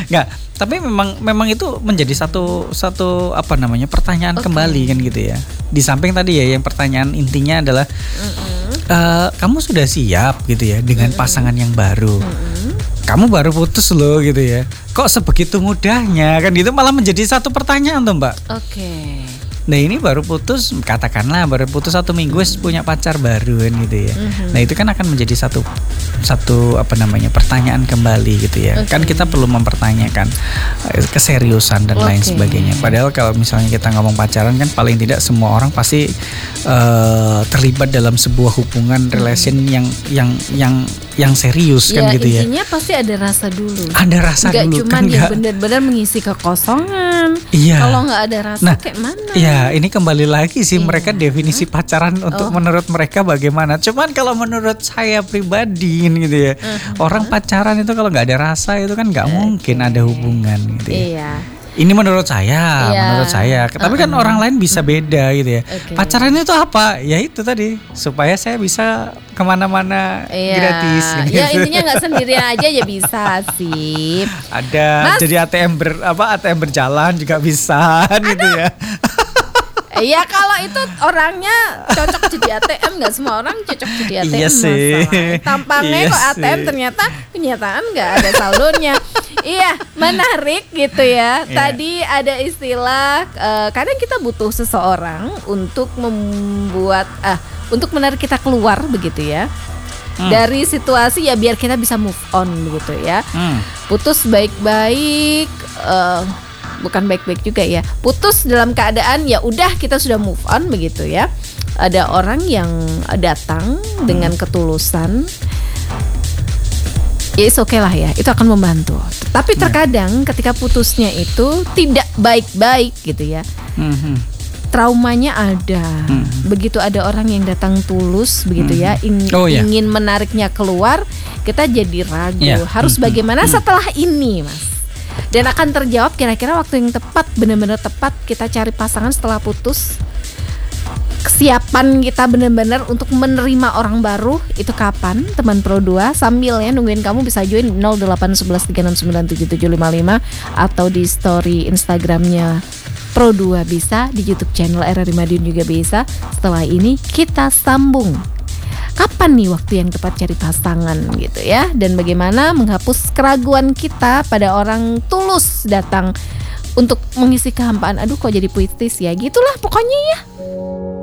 Nggak, tapi memang itu menjadi satu apa namanya pertanyaan kembali kan gitu ya. Di samping tadi ya yang pertanyaan intinya adalah kamu sudah siap gitu ya dengan pasangan yang baru. Kamu baru putus loh gitu ya. Kok sebegitu mudahnya kan gitu, malah menjadi satu pertanyaan tuh Mbak. Oke. Nah ini baru putus, katakanlah baru putus 1 minggu punya pacar baru kan gitu ya. Nah itu kan akan menjadi satu apa namanya pertanyaan kembali gitu ya. Kan kita perlu mempertanyakan keseriusan dan lain sebagainya. Padahal kalau misalnya kita ngomong pacaran kan paling tidak semua orang pasti terlibat dalam sebuah hubungan relation yang serius kan gitu ya. Intinya pasti ada rasa dulu. Ada rasa nggak dulu cuman kan yang benar-benar mengisi kekosongan. Iya. Kalau nggak ada rasa kayak mana? Ya ini kembali lagi sih mereka definisi pacaran untuk menurut mereka bagaimana. Cuman kalau menurut saya pribadi gitu ya, orang pacaran itu kalau nggak ada rasa itu kan nggak mungkin ada hubungan gitu ya. Iya. Ini menurut saya. Tapi kan orang lain bisa beda gitu ya. Pacaran itu apa? Ya itu tadi, supaya saya bisa kemana-mana gratis. Gitu. Ya intinya nggak sendirian aja ya bisa sih. Ada. Mas, jadi ATM berjalan juga bisa gitu ya. Iya kalau itu orangnya cocok jadi ATM, nggak semua orang cocok jadi ATM. Iya sih. Tampangnya kok ATM ternyata kenyataan nggak ada saldonya. Iya menarik gitu ya. Tadi ada istilah kadang kita butuh seseorang untuk untuk menarik kita keluar begitu ya. Dari situasi ya biar kita bisa move on begitu ya. Putus baik-baik. Bukan baik-baik juga ya. Putus dalam keadaan ya udah kita sudah move on begitu ya. Ada orang yang datang dengan ketulusan. Ya it's okay lah ya, itu akan membantu. Tapi terkadang ketika putusnya itu tidak baik-baik gitu ya. Traumanya ada. Begitu ada orang yang datang tulus begitu ya, ingin menariknya keluar, kita jadi ragu. Harus bagaimana setelah ini, Mas? Dan akan terjawab kira-kira waktu yang tepat, benar-benar tepat kita cari pasangan setelah putus. Kesiapan kita benar-benar untuk menerima orang baru itu kapan? Teman Pro 2 sambil ya nungguin kamu bisa join 081136977755 atau di story Instagramnya Pro 2 bisa, di YouTube channel RRI Madiun juga bisa. Setelah ini kita sambung. Kapan nih waktu yang tepat cari pasangan gitu ya. Dan bagaimana menghapus keraguan kita pada orang tulus datang untuk mengisi kehampaan. Aduh kok jadi puitis ya, gitulah pokoknya ya.